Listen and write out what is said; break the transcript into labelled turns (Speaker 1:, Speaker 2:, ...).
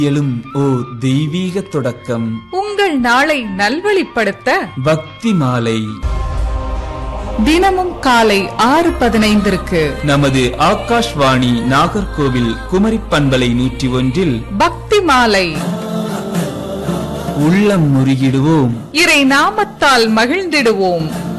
Speaker 1: எழும் ஓர் தெய்வீக தொடக்கம்.
Speaker 2: உங்கள் நாளை நல்வழிப்படுத்த
Speaker 1: பக்தி மாலை
Speaker 2: தினமும் காலை 6:15
Speaker 1: நமது ஆகாஷ்வாணி நாகர்கோவில் குமரி பண்பலை 101
Speaker 2: பக்தி மாலை.
Speaker 1: உள்ளம் முருகிடுவோம்,
Speaker 2: இறை நாமத்தால் மகிழ்ந்திடுவோம்.